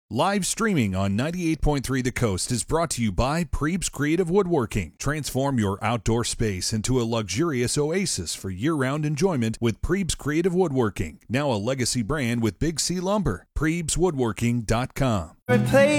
Live streaming on 98.3 The Coast is brought to you by Prebes Creative Woodworking. Transform your outdoor space into a luxurious oasis for year-round enjoyment with Prebes Creative Woodworking. Now a legacy brand with Big C Lumber. PrebesWoodworking.com. Replace